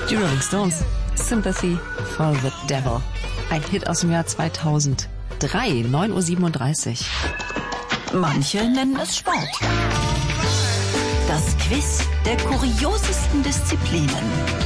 Die Rolling Stones, Sympathy for the Devil. Ein Hit aus dem Jahr 2003, 9:37 Uhr. Manche nennen es Sport. Das Quiz der kuriosesten Disziplinen.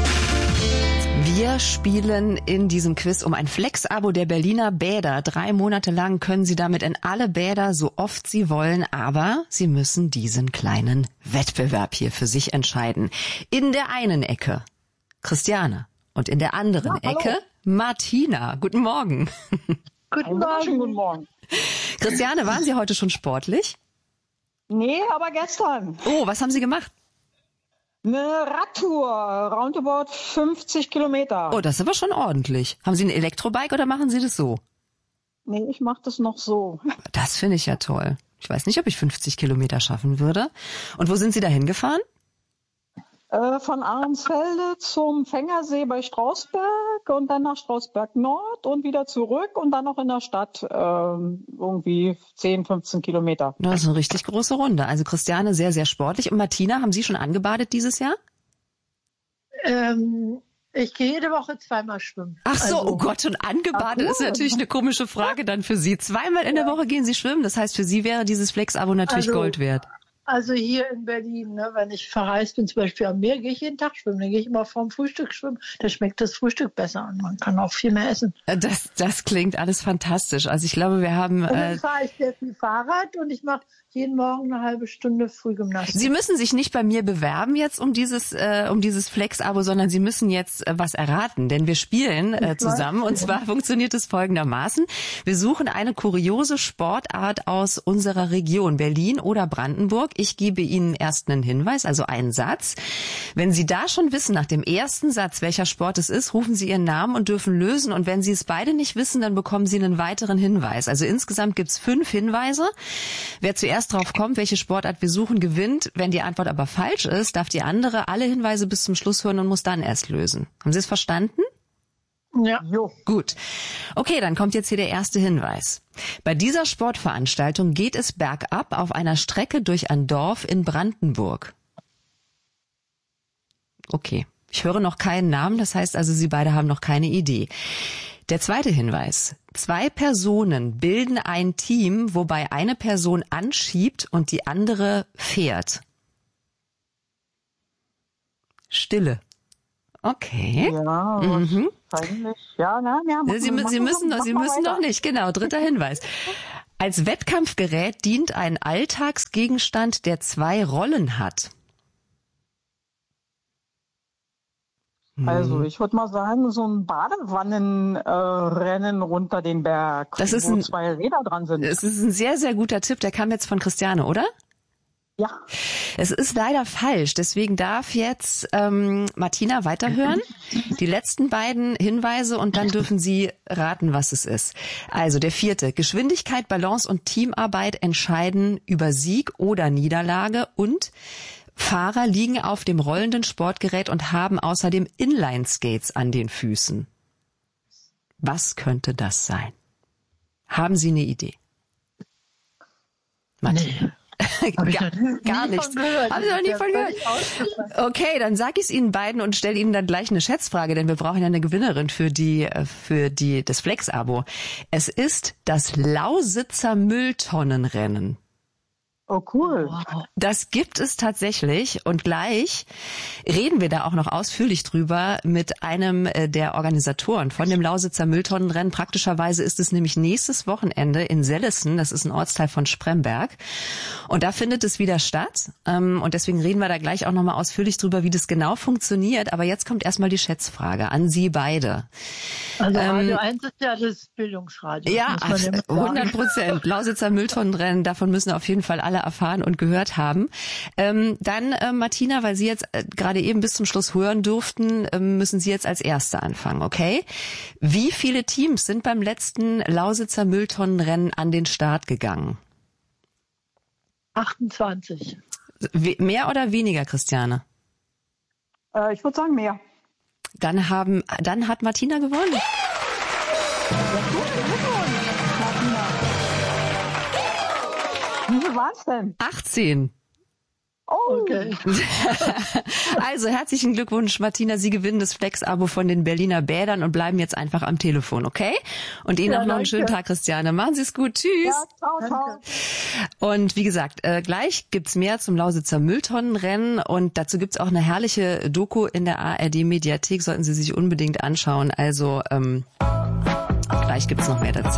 Wir spielen in diesem Quiz um ein Flex-Abo der Berliner Bäder. 3 Monate lang können Sie damit in alle Bäder, so oft Sie wollen, aber Sie müssen diesen kleinen Wettbewerb hier für sich entscheiden. In der einen Ecke Christiane und in der anderen Ecke Martina. Guten Morgen. Guten Morgen. Guten Morgen. Christiane, waren Sie heute schon sportlich? Nee, aber gestern. Oh, was haben Sie gemacht? Eine Radtour, roundabout 50 Kilometer. Oh, das ist aber schon ordentlich. Haben Sie ein Elektrobike oder machen Sie das so? Nee, ich mache das noch so. Das finde ich ja toll. Ich weiß nicht, ob ich 50 Kilometer schaffen würde. Und wo sind Sie da hingefahren? Von Ahrensfelde zum Fängersee bei Strausberg und dann nach Strausberg Nord und wieder zurück und dann noch in der Stadt irgendwie 10, 15 Kilometer. Das ist eine richtig große Runde. Also Christiane sehr, sehr sportlich. Und Martina, haben Sie schon angebadet dieses Jahr? Ich gehe jede Woche 2-mal schwimmen. Ach so, oh Gott, und angebadet ist natürlich eine komische Frage dann für Sie. 2-mal in der Woche gehen Sie schwimmen. Das heißt, für Sie wäre dieses Flex-Abo natürlich Gold wert. Also hier in Berlin, ne, wenn ich verreist bin, zum Beispiel am Meer, gehe ich jeden Tag schwimmen. Dann gehe ich immer vorm Frühstück schwimmen. Da schmeckt das Frühstück besser und man kann auch viel mehr essen. Das klingt alles fantastisch. Also ich glaube, wir haben... Und dann fahre ich sehr viel Fahrrad und ich mache jeden Morgen eine halbe Stunde Frühgymnastik. Sie müssen sich nicht bei mir bewerben jetzt um dieses Flex-Abo, sondern Sie müssen jetzt was erraten, denn wir spielen zusammen. Und zwar funktioniert es folgendermaßen. Wir suchen eine kuriose Sportart aus unserer Region, Berlin oder Brandenburg. Ich gebe Ihnen erst einen Hinweis, also einen Satz. Wenn Sie da schon wissen, nach dem ersten Satz, welcher Sport es ist, rufen Sie Ihren Namen und dürfen lösen. Und wenn Sie es beide nicht wissen, dann bekommen Sie einen weiteren Hinweis. Also insgesamt gibt es 5 Hinweise. Wer zuerst drauf kommt, welche Sportart wir suchen, gewinnt. Wenn die Antwort aber falsch ist, darf die andere alle Hinweise bis zum Schluss hören und muss dann erst lösen. Haben Sie es verstanden? Ja. Jo. Gut. Okay, dann kommt jetzt hier der erste Hinweis. Bei dieser Sportveranstaltung geht es bergab auf einer Strecke durch ein Dorf in Brandenburg. Okay. Ich höre noch keinen Namen, das heißt also, Sie beide haben noch keine Idee. Der zweite Hinweis. 2 Personen bilden ein Team, wobei eine Person anschiebt und die andere fährt. Stille. Okay. Ja, wahrscheinlich. Ja, Sie müssen noch nicht. Genau, dritter Hinweis. Als Wettkampfgerät dient ein Alltagsgegenstand, der 2 Rollen hat. Also ich würde mal sagen, so ein Badewannenrennen runter den Berg, wo 2 Räder dran sind. Es ist ein sehr, sehr guter Tipp. Der kam jetzt von Christiane, oder? Ja. Es ist leider falsch. Deswegen darf jetzt Martina weiterhören. Die letzten beiden Hinweise und dann dürfen Sie raten, was es ist. Also der 4. Geschwindigkeit, Balance und Teamarbeit entscheiden über Sieg oder Niederlage und Fahrer liegen auf dem rollenden Sportgerät und haben außerdem Inline-Skates an den Füßen. Was könnte das sein? Haben Sie eine Idee? Nee. Gar nichts. Haben Sie noch nie von gehört? Okay, dann sage ich es Ihnen beiden und stelle Ihnen dann gleich eine Schätzfrage, denn wir brauchen ja eine Gewinnerin für das Flex-Abo. Es ist das Lausitzer Mülltonnenrennen. Oh, cool. Wow. Das gibt es tatsächlich und gleich reden wir da auch noch ausführlich drüber mit einem der Organisatoren von dem Lausitzer Mülltonnenrennen. Praktischerweise ist es nämlich nächstes Wochenende in Sellessen, das ist ein Ortsteil von Spremberg. Und da findet es wieder statt und deswegen reden wir da gleich auch nochmal ausführlich drüber, wie das genau funktioniert. Aber jetzt kommt erstmal die Schätzfrage an Sie beide. Also Radio 1 ist ja das Bildungsradio. Ja, 100%. Lausitzer Mülltonnenrennen, davon müssen auf jeden Fall alle erfahren und gehört haben. Dann, Martina, weil Sie jetzt gerade eben bis zum Schluss hören durften, müssen Sie jetzt als Erste anfangen, okay? Wie viele Teams sind beim letzten Lausitzer Mülltonnenrennen an den Start gegangen? 28. Mehr oder weniger, Christiane? Ich würde sagen mehr. Dann hat Martina gewonnen. Wie viel waren es denn? 18. Oh. Okay. Also herzlichen Glückwunsch, Martina. Sie gewinnen das Flex-Abo von den Berliner Bädern und bleiben jetzt einfach am Telefon, okay? Und Ihnen auch noch einen schönen Tag, Christiane. Machen Sie es gut. Tschüss. Ja, ciao, ciao. Und wie gesagt, gleich gibt's mehr zum Lausitzer Mülltonnenrennen und dazu gibt's auch eine herrliche Doku in der ARD-Mediathek. Sollten Sie sich unbedingt anschauen. Also gleich gibt's noch mehr dazu.